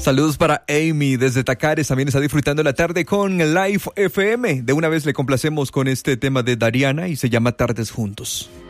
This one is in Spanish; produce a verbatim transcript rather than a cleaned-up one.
Saludos para Amy desde Tacares, también está disfrutando la tarde con Live F M. De una vez le complacemos con este tema de Dariana y se llama Tardes Juntos.